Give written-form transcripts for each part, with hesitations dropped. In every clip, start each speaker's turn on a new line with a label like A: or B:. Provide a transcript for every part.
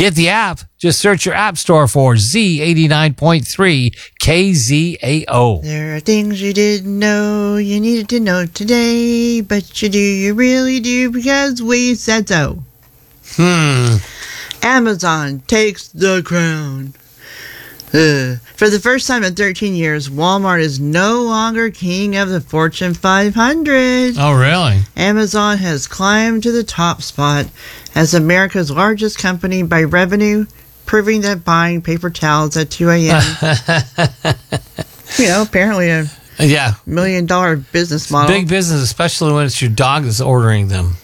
A: Get the app. Just search your app store for Z89.3 KZAO.
B: There are things you didn't know you needed to know today, but you really do, because we said so. Amazon takes the crown. For the first time in 13 years, Walmart is no longer king of the Fortune 500.
A: Oh, really?
B: Amazon has climbed to the top spot as America's largest company by revenue, proving that buying paper towels at 2 a.m. Apparently a $1 million business model.
A: Big business, especially when it's your dog that's ordering them.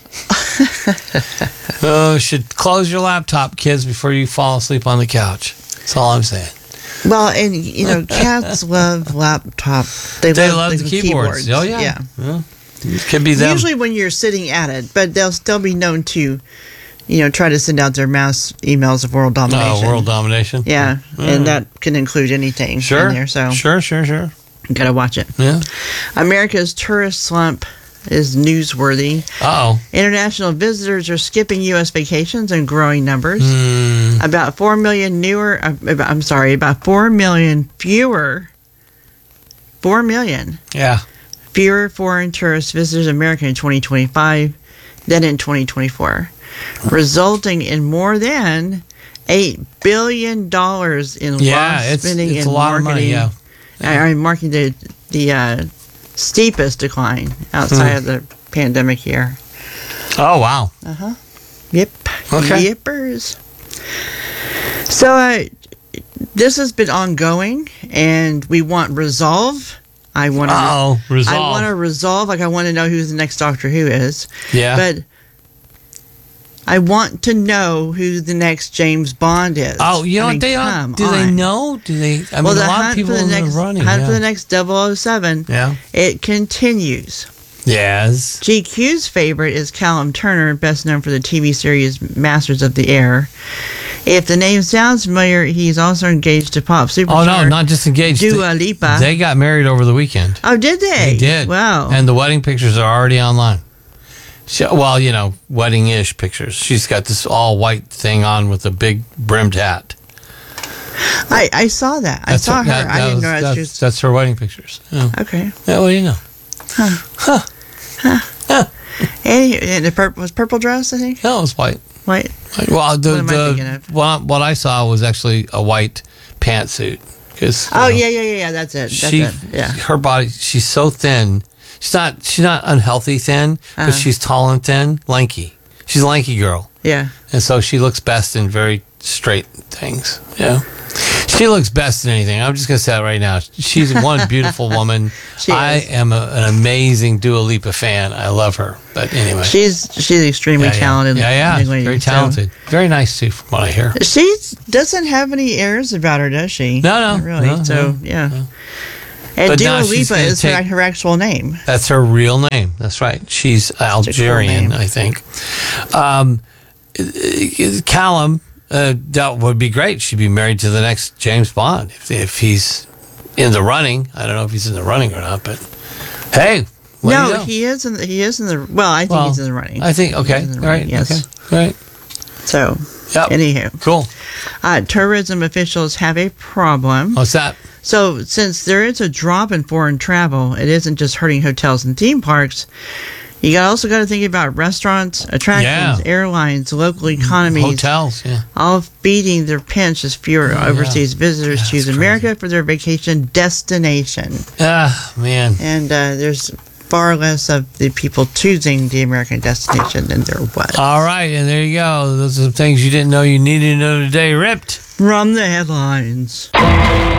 A: You should close your laptop, kids, before you fall asleep on the couch. That's all I'm saying.
B: Well, and cats love laptop. They love
A: the keyboards. Oh yeah. It could be them.
B: Usually when you're sitting at it, but they'll still be known to, try to send out their mass emails of world domination.
A: Oh, world domination.
B: Yeah, and that can include anything in there. So
A: sure.
B: You gotta watch it.
A: Yeah.
B: America's tourist slump is newsworthy. International visitors are skipping U.S. vacations in growing numbers. About 4 million fewer. 4 million.
A: Yeah.
B: Fewer foreign tourists visited America in 2025 than in 2024, resulting in more than $8 billion in lost spending
A: it's
B: in
A: a lot
B: marketing.
A: Of money,
B: Marking the steepest decline outside of the pandemic year.
A: Oh, wow.
B: Yep.
A: Okay.
B: Yippers. So this has been ongoing, and we want resolve. I want to resolve. Like, I want to know who the next Doctor Who is.
A: Yeah.
B: But I want to know who the next James Bond is.
A: Oh, you know what they are? Do they know? Do they? I mean, a lot of people in the running.
B: Hunt for the next 007.
A: Yeah.
B: It continues.
A: Yes.
B: GQ's favorite is Callum Turner, best known for the TV series Masters of the Air. If the name sounds familiar, he's also engaged to pop superstar.
A: Oh, no, not just engaged.
B: Dua Lipa.
A: They got married over the weekend.
B: Oh, did they?
A: They did.
B: Wow.
A: And the wedding pictures are already online. Wedding-ish pictures. She's got this all-white thing on with a big brimmed hat.
B: I saw that. I saw her. I didn't know
A: that's her wedding pictures. Yeah.
B: Okay.
A: Yeah, what do you know?
B: And the was purple dress, I think?
A: No, it was white.
B: White?
A: Well,
B: what am I thinking of?
A: What I saw was actually a white pantsuit.
B: Yeah, that's it. Yeah.
A: Her body, she's so thin. She's not unhealthy thin, but she's tall and thin, lanky. She's a lanky girl.
B: Yeah.
A: And so she looks best in very straight things. Yeah. She looks best in anything. I'm just going to say that right now. She's one beautiful woman. I am an amazing Dua Lipa fan. I love her. But anyway.
B: She's extremely talented.
A: Yeah. Very talented. Very nice, too, from what I hear.
B: She doesn't have any airs about her, does she?
A: No.
B: Not really. Yeah. No. And Dua Lipa is her actual name.
A: That's her real name. That's right. She's Algerian, I think. Callum, that would be great. She'd be married to the next James Bond if he's in the running. I don't know if he's in the running or not, but hey.
B: He is in the. Well, I think he's in the running.
A: I think okay. All right.
B: Yes.
A: Okay. All right.
B: So.
A: Yep.
B: Anywho.
A: Cool.
B: Tourism officials have a problem.
A: What's that?
B: So, since there is a drop in foreign travel, it isn't just hurting hotels and theme parks. You also got to think about restaurants, attractions, airlines, local economies.
A: Hotels,
B: all feeding their pinch as fewer overseas visitors choose America for their vacation destination.
A: Man.
B: And there's far less of the people choosing the American destination than there was.
A: All right, and there you go. Those are some things you didn't know you needed to know today. Ripped
B: from the headlines.